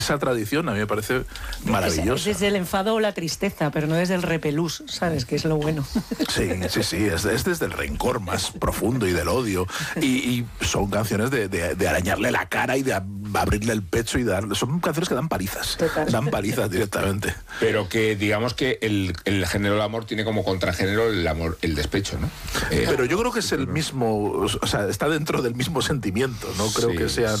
esa tradición a mí me parece maravillosa. Es desde el enfado o la tristeza, pero no desde el repelús, ¿sabes? Que es lo bueno. Sí, es desde el rencor más profundo y del odio. Y son canciones de arañarle la cara y de abrirle el pecho y son canciones que dan palizas. Total. Dan palizas directamente. Pero que digamos que el género del amor tiene como contragénero el amor, el despecho, ¿no? Pero yo creo que es el mismo, o sea, está dentro del mismo sentimiento, no creo que sean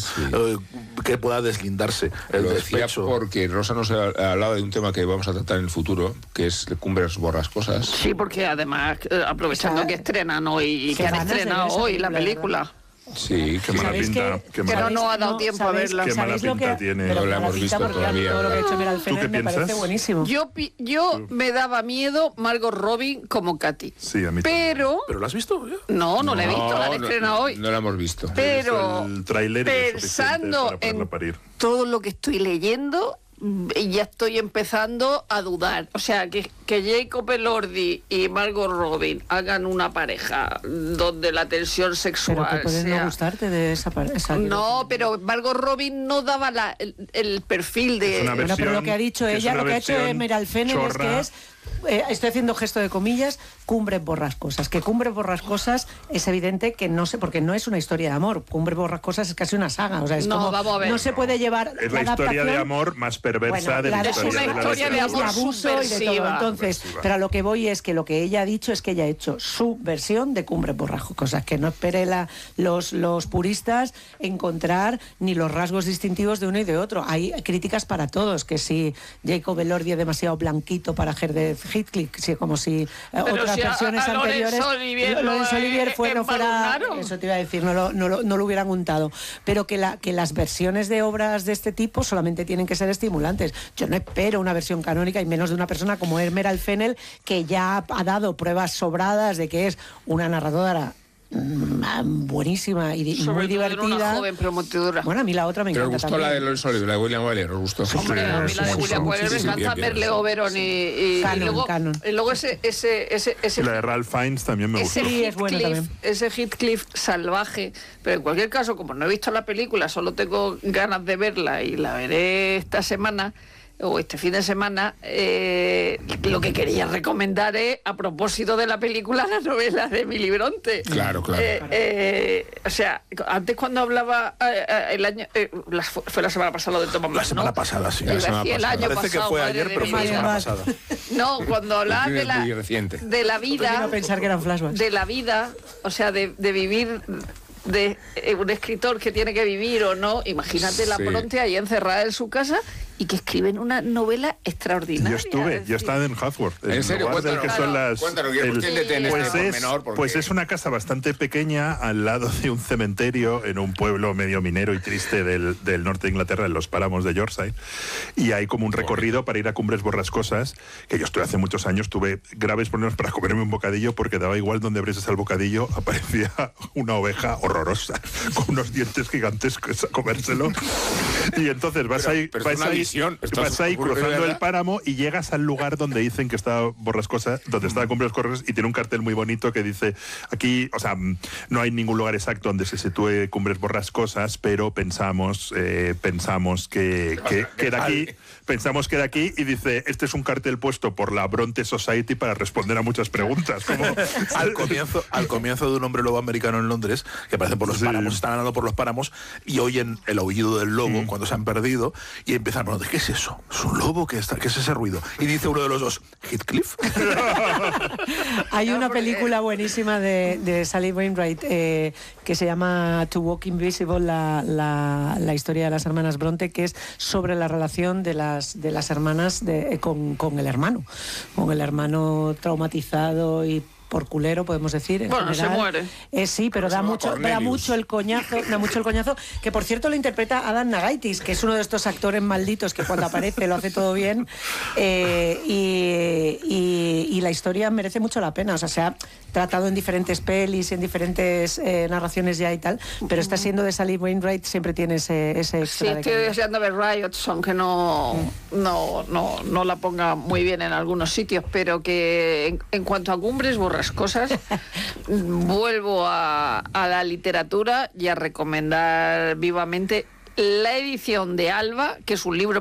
que pueda deslindarse el Lo decía despecho. porque Rosa nos ha hablado de un tema que vamos a tratar en el futuro, que es Cumbres Borrascosas. Sí, porque además, aprovechando que estrenan hoy, que han estrenado hoy la película. Sí, qué mala pinta. Que no ha dado tiempo a verla. Qué mala pinta tiene. Pero No la hemos visto todavía. Todo lo que ha hecho Mira el Fener me parece buenísimo. Yo me daba miedo Margot Robbie como Katy. Sí, a mí pero ¿Pero lo has visto? no la he visto, la han estrenado hoy. No la hemos visto. Pero el tráiler es pensando suficiente para en parir. todo lo que estoy leyendo, ya estoy empezando a dudar. O sea, que Jacob Elordi y Margot Robbie hagan una pareja donde la tensión sexual Pero que puede sea... no gustarte de esa pareja. No, pero Margot Robbie no daba el perfil de... Es una Bueno, pero lo que ha dicho es ella, una lo que ha hecho versión Emerald Fennell es chorra. que es... estoy haciendo gesto de comillas, Cumbres Borrascosas. Que Cumbres Borrascosas es evidente que no sé, porque no es una historia de amor. Cumbres Borrascosas es casi una saga. O sea, es No, como, vamos a ver. no se puede llevar Es la historia de amor más perversa de la es una historia de amor abuso y de todo. subversiva. Entonces, pero a lo que voy es que lo que ella ha dicho es que ella ha hecho su versión de Cumbres Borrascosas, que no espere los puristas encontrar ni los rasgos distintivos de uno y de otro. Hay críticas para todos, que si Jacob Elordi es demasiado blanquito para Herbert Heathcliff, como si otras si versiones a anteriores Laurence Olivier no fuera, eso te iba a decir, no lo hubieran untado, pero que las versiones de obras de este tipo solamente tienen que ser estimulantes. Yo no espero una versión canónica y menos de una persona como Emerald Fennell, que ya ha dado pruebas sobradas de que es una narradora buenísima y muy divertida. Una joven prometedora. Bueno, a mí la otra me Pero encanta gustó también. la de Laurence Olivier, la de William Wyler, ¿os gustó? Hombre, a mí la de William Wyler me encanta, Merle Oberon y luego ese Y la de Ralph Fiennes también me gusta. Sí, es bueno también. Ese Heathcliff salvaje, pero en cualquier caso, como no he visto la película, solo tengo ganas de verla y la veré esta semana o este fin de semana, lo que quería recomendar es, a propósito de la película, la novela de Emily Bronte. Claro. O sea, antes cuando hablaba el año... fue la semana pasada lo de Thomas Mann, La semana pasada, sí. El año Parece pasado, que fue ayer, pero fue la semana pasada. No, cuando hablaba de la vida... Quiero pensar que eran flashbacks. De la vida, o sea, de vivir... de un escritor que tiene que vivir o no, imagínate la Bronte ahí encerrada en su casa y que escriben una novela extraordinaria. Yo estaba en Hathworth. ¿En serio? Cuéntanos, pues es una casa bastante pequeña al lado de un cementerio en un pueblo medio minero y triste del norte de Inglaterra, en los páramos de Yorkshire, y hay como un recorrido para ir a Cumbres Borrascosas, que yo estuve hace muchos años, tuve graves problemas para comerme un bocadillo porque daba igual donde abrieses el bocadillo, aparecía una oveja horrorosa, con unos dientes gigantescos a comérselo, y entonces vas ahí cruzando el páramo y llegas al lugar donde dicen que está Borrascosas, donde está Cumbres Borrascosas, y tiene un cartel muy bonito que dice, aquí, o sea, no hay ningún lugar exacto donde se sitúe Cumbres Borrascosas, pero pensamos que era aquí, y dice, este es un cartel puesto por la Bronte Society para responder a muchas preguntas. Como... al comienzo de Un hombre lobo americano en Londres, que aparecen por los páramos, están andando por los páramos y oyen el aullido del lobo cuando se han perdido y empiezan a preguntar, ¿qué es eso? ¿Es un lobo? ¿Qué es ese ruido? Y dice uno de los dos, ¿Heathcliff? Hay una película buenísima de Sally Wainwright que se llama To Walk Invisible, la historia de las hermanas Bronte, que es sobre la relación de las hermanas con el hermano traumatizado y por culero, podemos decir. Bueno, general. se muere. Sí, pero da mucho el coñazo, que por cierto lo interpreta Adam Nagaitis, que es uno de estos actores malditos que cuando aparece lo hace todo bien, y la historia merece mucho la pena. O sea, se ha tratado en diferentes pelis, en diferentes narraciones ya y tal, pero está siendo de Sally Wainwright, siempre tiene ese extra. Sí, estoy deseando ver Riotson, que no la ponga muy bien en algunos sitios, pero que en cuanto a Cumbres Borrascosas, vuelvo a la literatura y a recomendar vivamente la edición de Alba, que es un libro